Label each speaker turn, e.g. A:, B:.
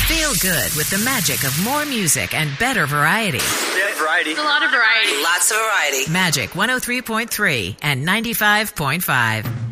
A: Feel good with the magic of more music and better variety.
B: Yeah, variety.
C: It's a lot of variety.
D: Lots of variety.
A: Magic 103.3 and 95.5.